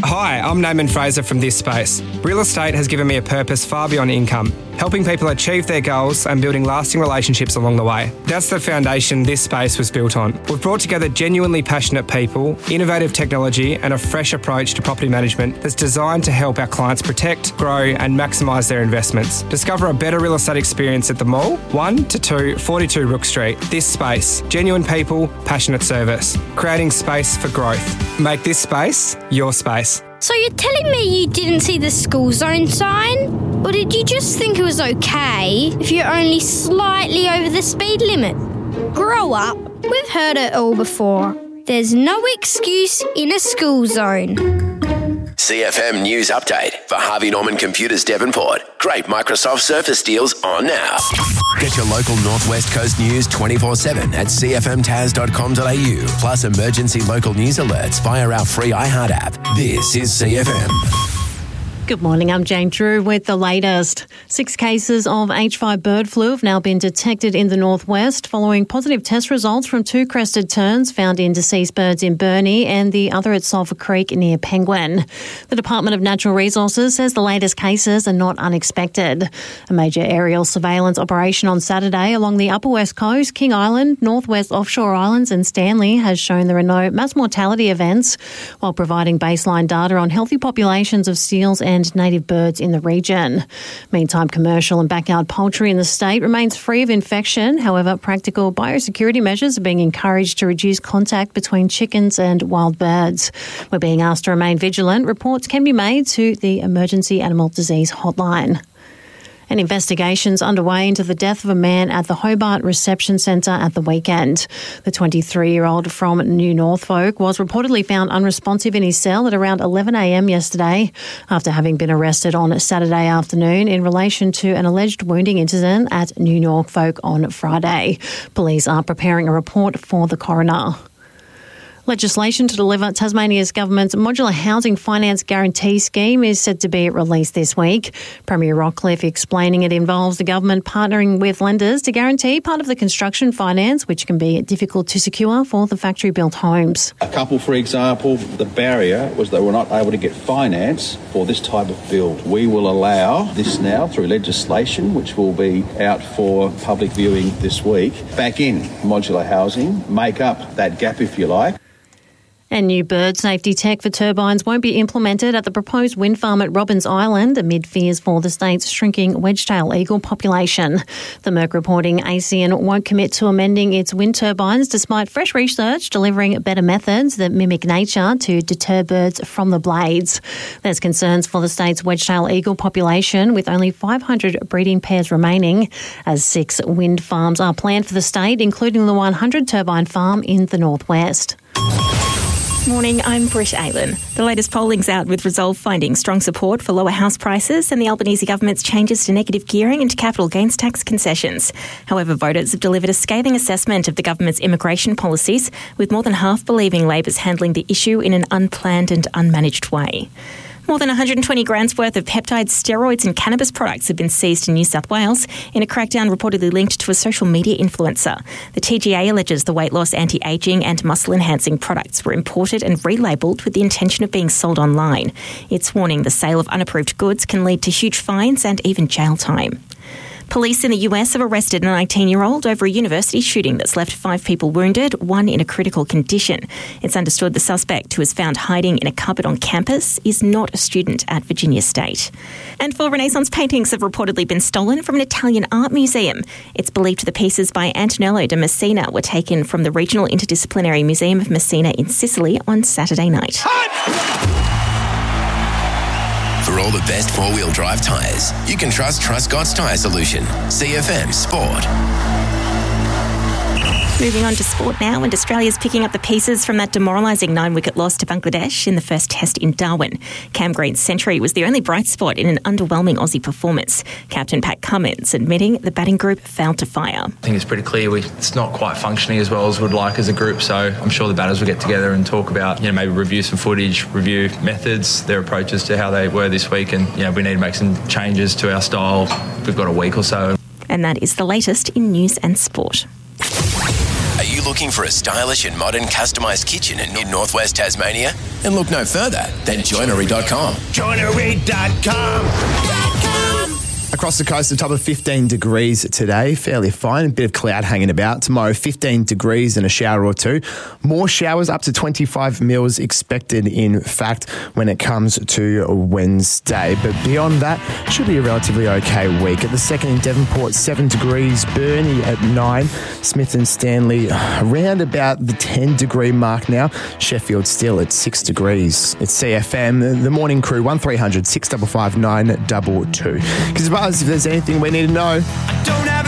Hi, I'm Naaman Fraser from This Space. Real estate has given me a purpose far beyond income, helping people achieve their goals and building lasting relationships along the way. That's the foundation This Space was built on. We've brought together genuinely passionate people, innovative technology and a fresh approach to property management that's designed to help our clients protect, grow and maximise their investments. Discover a better real estate experience at the Mall, 1 to 2 42 Rook Street. This Space. Genuine people, passionate service. Creating space for growth. Make this space your space. So you're telling me you didn't see the school zone sign? Or did you just think it was okay if you're only slightly over the speed limit? Grow up. We've heard it all before. There's no excuse in a school zone. CFM News Update for Harvey Norman Computers Devonport. Great Microsoft Surface deals on now. Get your local Northwest Coast news 24/7 at cfmtas.com.au. Plus emergency local news alerts via our free iHeart app. This is CFM. Good morning, I'm Jane Drew with the latest. 6 cases of H5 bird flu have now been detected in the northwest following positive test results from 2 crested terns found in deceased birds in Burnie and the other at Sulphur Creek near Penguin. The Department of Natural Resources says the latest cases are not unexpected. A major aerial surveillance operation on Saturday along the Upper West Coast, King Island, Northwest Offshore Islands and Stanley has shown there are no mass mortality events, while providing baseline data on healthy populations of seals and native birds in the region. Meantime, commercial and backyard poultry in the state remains free of infection. However, practical biosecurity measures are being encouraged to reduce contact between chickens and wild birds. We're being asked to remain vigilant. Reports can be made to the Emergency Animal Disease Hotline. An investigation's underway into the death of a man at the Hobart Reception Centre at the weekend. The 23-year-old from New Norfolk was reportedly found unresponsive in his cell at around 11 a.m. yesterday after having been arrested on Saturday afternoon in relation to an alleged wounding incident at New Norfolk on Friday. Police are preparing a report for the coroner. Legislation to deliver Tasmania's government's modular housing finance guarantee scheme is set to be released this week. Premier Rockcliffe explaining it involves the government partnering with lenders to guarantee part of the construction finance, which can be difficult to secure for the factory-built homes. A couple, for example, the barrier was they were not able to get finance for this type of build. We will allow this now through legislation, which will be out for public viewing this week, back in modular housing, make up that gap if you like. And new bird safety tech for turbines won't be implemented at the proposed wind farm at Robbins Island amid fears for the state's shrinking wedge-tail eagle population. The Merc reporting ACN won't commit to amending its wind turbines despite fresh research delivering better methods that mimic nature to deter birds from the blades. There's concerns for the state's wedge-tail eagle population with only 500 breeding pairs remaining as 6 wind farms are planned for the state, including the 100 turbine farm in the northwest. Morning, I'm Britt Aylan. The latest polling's out with Resolve finding strong support for lower house prices and the Albanese government's changes to negative gearing and capital gains tax concessions. However, voters have delivered a scathing assessment of the government's immigration policies, with more than half believing Labor's handling the issue in an unplanned and unmanaged way. More than 120 grams worth of peptides, steroids and cannabis products have been seized in New South Wales in a crackdown reportedly linked to a social media influencer. The TGA alleges the weight loss, anti-ageing and muscle-enhancing products were imported and relabelled with the intention of being sold online. It's warning the sale of unapproved goods can lead to huge fines and even jail time. Police in the US have arrested a 19-year-old over a university shooting that's left 5 people wounded, 1 in a critical condition. It's understood the suspect, who was found hiding in a cupboard on campus, is not a student at Virginia State. And 4 Renaissance paintings have reportedly been stolen from an Italian art museum. It's believed the pieces by Antonello de Messina were taken from the Regional Interdisciplinary Museum of Messina in Sicily on Saturday night. For all the best four-wheel drive tyres, you can trust Truscott's Tyre Solution. CFM Sport. Moving on to sport now, and Australia's picking up the pieces from that demoralising 9-wicket loss to Bangladesh in the first test in Darwin. Cam Green's century was the only bright spot in an underwhelming Aussie performance. Captain Pat Cummins admitting the batting group failed to fire. I think it's pretty clear it's not quite functioning as well as we'd like as a group, so I'm sure the batters will get together and talk about, maybe review some footage, review methods, their approaches to how they were this week, and we need to make some changes to our style. We've got a week or so. And that is the latest in news and sport. Are you looking for a stylish and modern customised kitchen in northwest Tasmania? Then look no further than joinery.com. Joinery.com. Across the coast, the top of 15 degrees today. Fairly fine. A bit of cloud hanging about. Tomorrow, 15 degrees and a shower or two. More showers, up to 25 mils expected, in fact, when it comes to Wednesday. But beyond that, should be a relatively okay week. At the second in Devonport, 7 degrees. Burnie at 9. Smith and Stanley around about the 10-degree mark now. Sheffield still at 6 degrees. It's CFM. The morning crew, 1300 655 922. Because if there's anything we need to know.